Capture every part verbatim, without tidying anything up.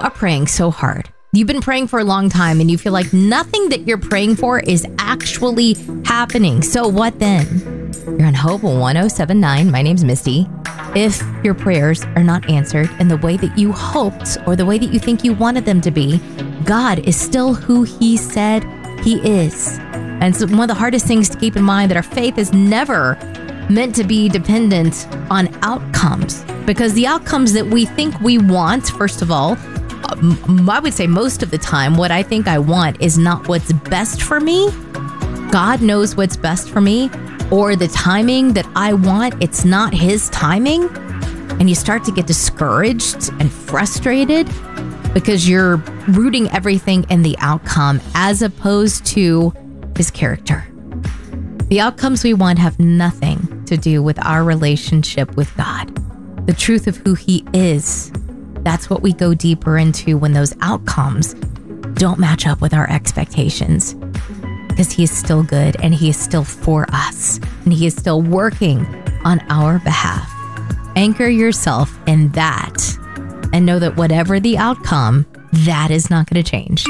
are praying so hard. You've been praying for a long time and you feel like nothing that you're praying for is actually happening. So what then? You're on Hope one oh seven point nine. My name's Misty. If your prayers are not answered in the way that you hoped or the way that you think you wanted them to be, God is still who He said He is. And so one of the hardest things to keep in mind that our faith is never meant to be dependent on outcomes, because the outcomes that we think we want, first of all, I would say most of the time, what I think I want is not what's best for me. God knows what's best for me, or the timing that I want, it's not His timing. And you start to get discouraged and frustrated because you're rooting everything in the outcome as opposed to His character. The outcomes we want have nothing to do with our relationship with God. The truth of who He is. That's what we go deeper into when those outcomes don't match up with our expectations. Because He is still good and He is still for us. And He is still working on our behalf. Anchor yourself in that and know that whatever the outcome, that is not going to change.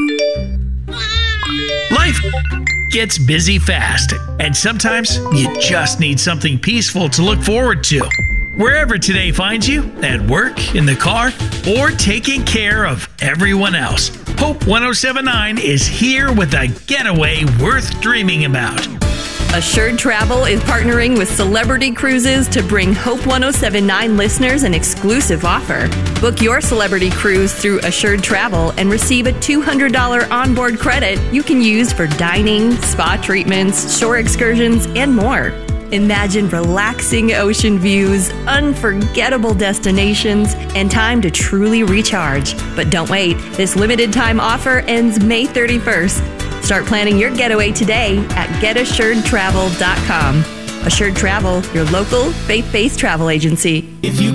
Life gets busy fast, and sometimes you just need something peaceful to look forward to. Wherever today finds you, at work, in the car, or taking care of everyone else, Hope one oh seven point nine is here with a getaway worth dreaming about. Assured Travel is partnering with Celebrity Cruises to bring Hope one oh seven point nine listeners an exclusive offer. Book your Celebrity Cruise through Assured Travel and receive a two hundred dollars onboard credit you can use for dining, spa treatments, shore excursions, and more. Imagine relaxing ocean views, unforgettable destinations, and time to truly recharge. But don't wait. This limited time offer ends May thirty-first. Start planning your getaway today at get assured travel dot com. Assured Travel, your local faith-based travel agency. If you